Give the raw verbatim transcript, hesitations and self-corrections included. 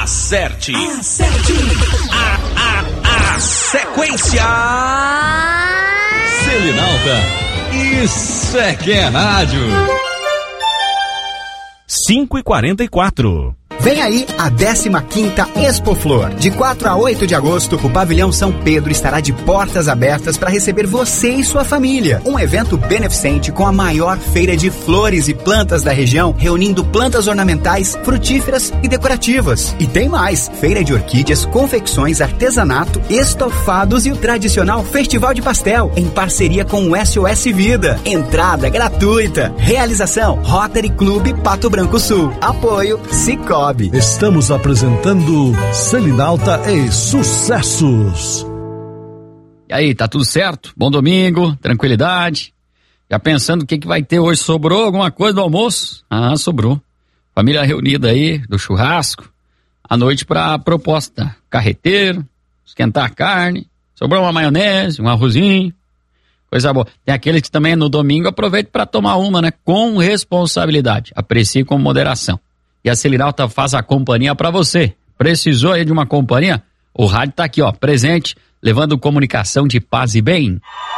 Acerte. Acerte. A, a, a sequência. Selinalta. Isso é que é rádio. cinco e quarenta e quatro. Vem aí a décima quinta Expo Flor. De quatro a oito de agosto, o Pavilhão São Pedro estará de portas abertas para receber você e sua família. Um evento beneficente com a maior feira de flores e plantas da região, reunindo plantas ornamentais, frutíferas e decorativas. E tem mais, feira de orquídeas, confecções, artesanato, estofados e o tradicional Festival de Pastel, em parceria com o S O S Vida. Entrada gratuita. Realização Rotary Clube Pato Branco Sul. Apoio Cicobi. Estamos apresentando Selinalta e Sucessos. E aí, tá tudo certo? Bom domingo, tranquilidade. Já pensando o que, que vai ter hoje? Sobrou alguma coisa do almoço? Ah, sobrou. Família reunida aí, do churrasco. À noite pra proposta. Carreteiro, esquentar carne. Sobrou uma maionese, um arrozinho. Coisa boa. Tem aquele que também no domingo aproveita pra tomar uma, né? Com responsabilidade. Aprecie com moderação. E a Selinalta faz a companhia para você. Precisou aí de uma companhia? O rádio tá aqui, ó, presente, levando comunicação de paz e bem.